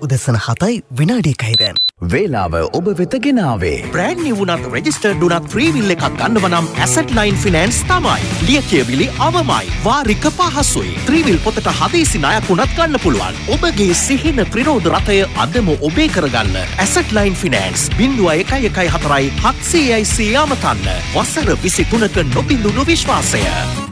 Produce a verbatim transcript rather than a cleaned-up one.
උදැසන හතයි විනාඩි එකයි දැන්. වේලාව ඔබ වෙත ගෙනාවේ. බ්‍රෑන්ඩ් නිව් වුණත් රෙජිස්ටර්ඩ් වුණත් ෆ්‍රී විල් එකක් ගන්නව නම් Asset Line Finance තමයි. ලියකියවිලි අවමයි. වාරික පහසුයි. ෆ්‍රී විල් පොතට හදිසි ණයක් වුණත් ගන්න පුළුවන්. ඔබගේ සිහින ප්‍රිරෝධ රථය අදම ඔබේ කරගන්න. Asset Line Finance ज़ीरो एक एक एक चार හත්සියයයි සියයම තන්න. වසර විසි තුනක නොබිඳුණු විශ්වාසය.